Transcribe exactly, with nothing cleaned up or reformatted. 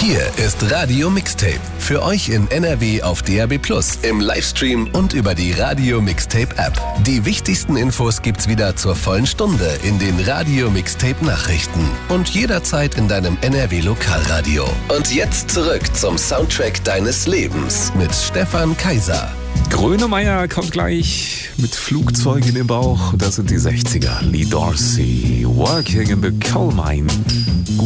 Hier ist Radio Mixtape. Für euch in N R W auf D A B plus, im Livestream und über die Radio Mixtape App. Die wichtigsten Infos gibt's wieder zur vollen Stunde in den Radio Mixtape Nachrichten und jederzeit in deinem N R W Lokalradio. Und jetzt zurück zum Soundtrack deines Lebens mit Stefan Kaiser. Grönemeyer kommt gleich mit Flugzeugen im Bauch. Das sind die sechziger. Lee Dorsey, Working in the Coal Mine.